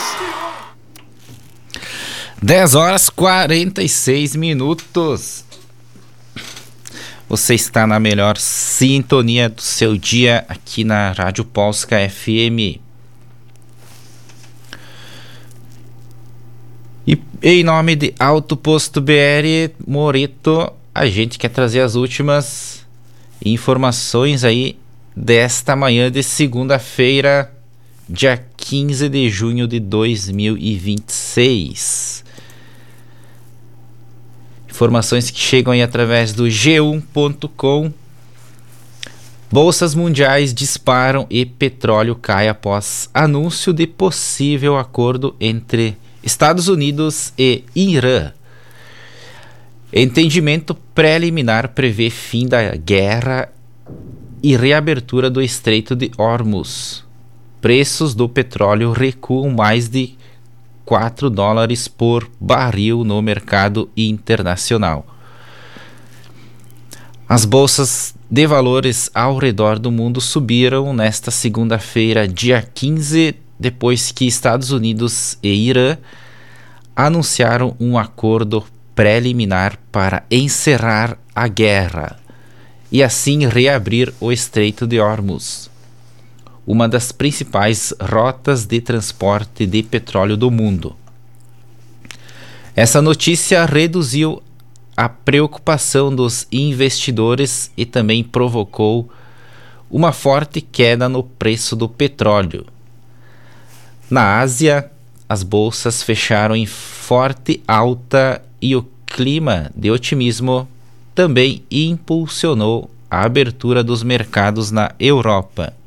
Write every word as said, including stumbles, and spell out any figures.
dez horas e quarenta e seis minutos. Você está na melhor sintonia do seu dia aqui na Rádio Polska F M. E em nome de Auto Posto B R Moreto, a gente quer trazer as últimas informações aí desta manhã de segunda-feira, dia quinze de junho de dois mil e vinte e seis. Informações que chegam aí através do G um ponto com. Bolsas mundiais disparam e petróleo cai após anúncio de possível acordo entre Estados Unidos e Irã. Entendimento preliminar prevê fim da guerra e reabertura do Estreito de Hormuz. Preços do petróleo recuam mais de quatro dólares por barril no mercado internacional. As bolsas de valores ao redor do mundo subiram nesta segunda-feira, dia quinze, depois que Estados Unidos e Irã anunciaram um acordo preliminar para encerrar a guerra e assim reabrir o Estreito de Hormuz, uma das principais rotas de transporte de petróleo do mundo. Essa notícia reduziu a preocupação dos investidores e também provocou uma forte queda no preço do petróleo. Na Ásia, as bolsas fecharam em forte alta e o clima de otimismo também impulsionou a abertura dos mercados na Europa.